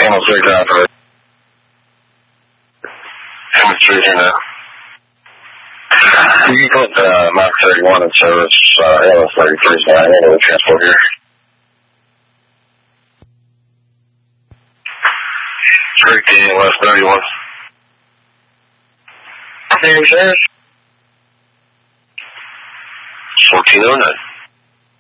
Panel 6 operator. Hammer 3 here now. You can put Mach 31 in service, LS 33 is not able to transport here. 3 West 31. There, sir. 1409.